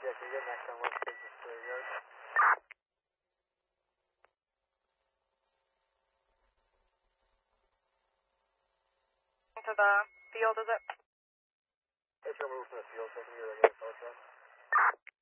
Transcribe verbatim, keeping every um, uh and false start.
To the field, is it? It's removed from the field, so I can hear the phone truck.